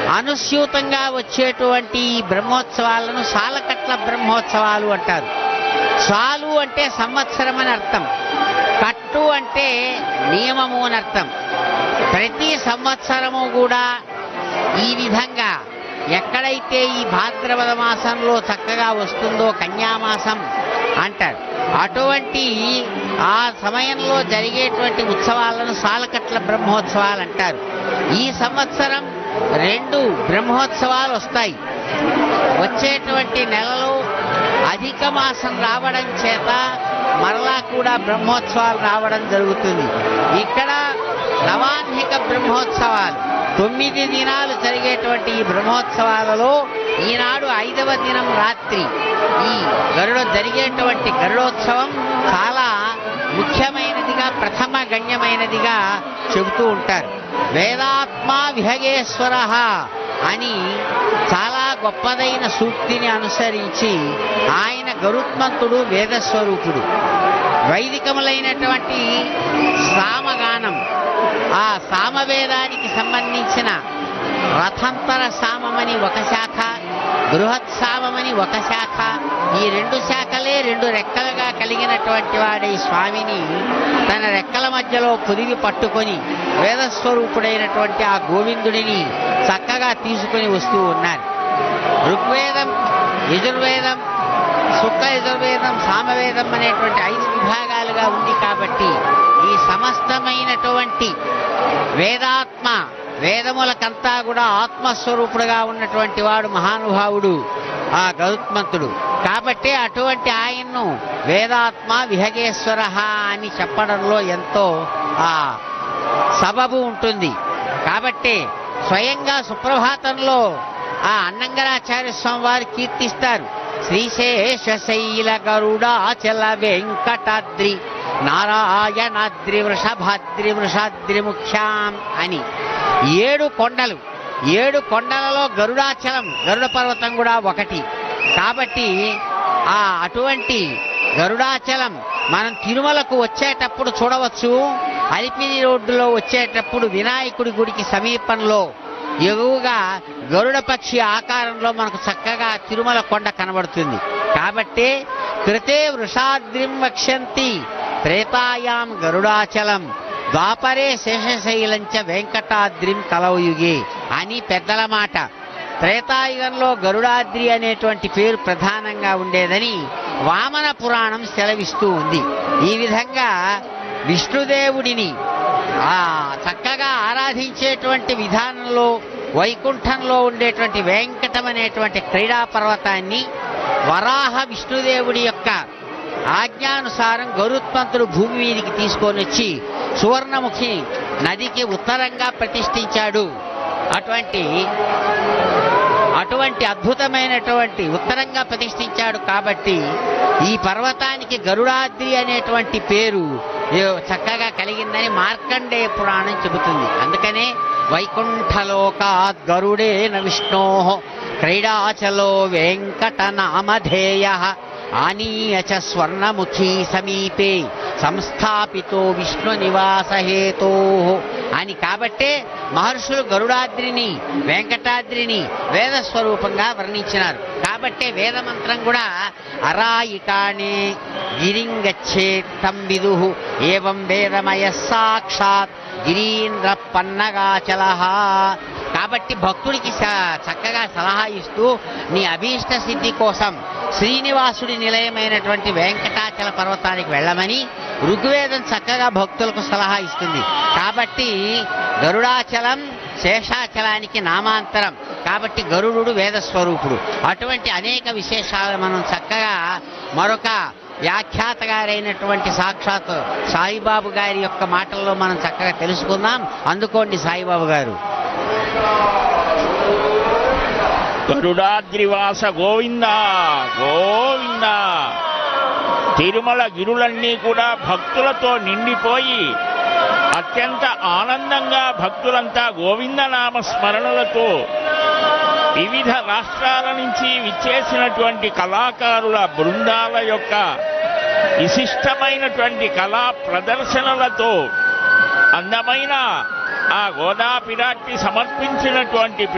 అనుస్యూతంగా వచ్చేటువంటి ఈ బ్రహ్మోత్సవాలను సాలకట్ల బ్రహ్మోత్సవాలు అంటారు. సాలు అంటే సంవత్సరం అని అర్థం, కట్టు అంటే నియమము అని అర్థం. ప్రతి సంవత్సరము కూడా ఈ విధంగా ఎక్కడైతే ఈ భాద్రపద మాసంలో చక్కగా వస్తుందో కన్యామాసం అంటారు, అటువంటి ఆ సమయంలో జరిగేటువంటి ఉత్సవాలను సాలకట్ల బ్రహ్మోత్సవాలు అంటారు. ఈ సంవత్సరం 2 బ్రహ్మోత్సవాలు వస్తాయి. వచ్చేటువంటి నెలలో అధిక మాసం రావడం చేత మరలా కూడా బ్రహ్మోత్సవాలు రావడం జరుగుతుంది. ఇక్కడ నవాన్హిక బ్రహ్మోత్సవాలు 9 దినాలు జరిగేటువంటి ఈ బ్రహ్మోత్సవాలలో ఈనాడు 5వ దినం రాత్రి ఈ జరిగేటువంటి గరుడోత్సవం చాలా ముఖ్యమైనదిగా, ప్రథమ గణ్యమైనదిగా చెబుతూ ఉంటారు. వేదాత్మ విహగేశ్వర అని చాలా గొప్పదైన సూక్తిని అనుసరించి ఆయన గరుత్మంతుడు వేదస్వరూపుడు. వైదికములైనటువంటి సామగానం, ఆ సామవేదానికి సంబంధించిన రథంతర సామమని ఒక శాఖ, బృహత్ సామమని ఒక శాఖ, ఈ 2 శాఖలే 2 రెక్కలుగా కలిగినటువంటి వాడే స్వామిని తన రెక్కల మధ్యలో పొదిగి పట్టుకొని వేదస్వరూపుడైనటువంటి ఆ గోవిందుడిని చక్కగా తీసుకొని వస్తూ ఉన్నారు. ఋగ్వేదం, యజుర్వేదం, శుక్ల యజుర్వేదం, సామవేదం అనేటువంటి 5 విభాగాలుగా ఉంది కాబట్టి ఈ సమస్తమైనటువంటి వేదాత్మ, వేదములకంతా కూడా ఆత్మస్వరూపుడుగా ఉన్నటువంటి వాడు మహానుభావుడు ఆ గరుత్మంతుడు. కాబట్టి అటువంటి ఆయన్ను వేదాత్మ విహగేశ్వర అని చెప్పడంలో ఎంతో సబబు ఉంటుంది. కాబట్టి స్వయంగా సుప్రభాతంలో ఆ అన్నంగరాచార్య స్వామి వారు కీర్తిస్తారు. శ్రీశేషశైల గరుడాచల వెంకటాద్రి నారాయణాద్రి వృషభాద్రి వృషాద్రి ముఖ్యాం అని 7 కొండలు. 7 కొండలలో గరుడాచలం, గరుడ పర్వతం కూడా ఒకటి. కాబట్టి అటువంటి గరుడాచలం మనం తిరుమలకు వచ్చేటప్పుడు చూడవచ్చు. అలిపిరి రోడ్డులో వచ్చేటప్పుడు వినాయకుడి గుడికి సమీపంలో ఎగువగా గరుడ పక్షి ఆకారంలో మనకు చక్కగా తిరుమల కొండ కనబడుతుంది. కాబట్టి కృతే వృషాద్రిం వక్ష్యంతి త్రేతాయాం గరుడాచలం ద్వాపరే శేషశైలంచ వెంకటాద్రిం కలవయుగే అని పెద్దల మాట. త్రేతాయుగంలో గరుడాద్రి అనేటువంటి పేరు ప్రధానంగా ఉండేదని వామన పురాణం సెలవిస్తూ ఉంది. ఈ విధంగా విష్ణుదేవుడిని చక్కగా ఆరాధించేటువంటి విధానంలో వైకుంఠంలో ఉండేటువంటి వెంకటం అనేటువంటి క్రీడా పర్వతాన్ని వరాహ విష్ణుదేవుడి యొక్క ఆజ్ఞానుసారం గరుత్మంతుడు భూమి మీదికి తీసుకొని వచ్చి సువర్ణముఖి నదికి ఉత్తరంగా ప్రతిష్ఠించాడు. అటువంటి అద్భుతమైనటువంటి ఉత్తరంగా ప్రతిష్ఠించాడు. కాబట్టి ఈ పర్వతానికి గరుడాద్రి అనేటువంటి పేరు చక్కగా కలిగిందని మార్కండేయ పురాణం చెబుతుంది. అందుకనే వైకుంఠలోకాద్ గరుడేన విష్ణో క్రీడాచలో వెంకట నామధేయ ఆనీయచ స్వర్ణముఖీ సమీపే సంస్థాపితో విష్ణు నివాస హేతో అని. కాబట్టే మహర్షులు గరుడాద్రిని, వెంకటాద్రిని వేదస్వరూపంగా వర్ణించినారు. కాబట్టే వేదమంత్రం కూడా అరాయికాణే గిరింగచ్చేత్ తం విదుః ఏవం వేదమయ సాక్షాత్ గిరీంద్ర పన్నగాచల. కాబట్టి భక్తుడికి చక్కగా సలహా ఇస్తూ నీ అభీష్ట సిద్ధి కోసం శ్రీనివాసుడి నిలయమైనటువంటి వెంకటాచల పర్వతానికి వెళ్ళమని ఋగ్వేదం చక్కగా భక్తులకు సలహా ఇస్తుంది. కాబట్టి గరుడాచలం శేషాచలానికి నామాంతరం. కాబట్టి గరుడు వేదస్వరూపుడు. అటువంటి అనేక విశేషాలు మనం చక్కగా మరొక వ్యాఖ్యాత గారైనటువంటి సాక్షాత్ సాయిబాబు గారి యొక్క మాటల్లో మనం చక్కగా తెలుసుకుందాం. అందుకోండి సాయిబాబు గారు. గరుడాద్రివాస గోవింద గోవింద. తిరుమల గిరులన్నీ కూడా భక్తులతో నిండిపోయి అత్యంత ఆనందంగా భక్తులంతా గోవిందనామ స్మరణలతో వివిధ రాష్ట్రాల నుంచి విచ్చేసినటువంటి కళాకారుల బృందాల యొక్క విశిష్టమైనటువంటి కళా ప్రదర్శనలతో అందమైన ఆ గోదా పిరాట్టి సమర్పించినటువంటి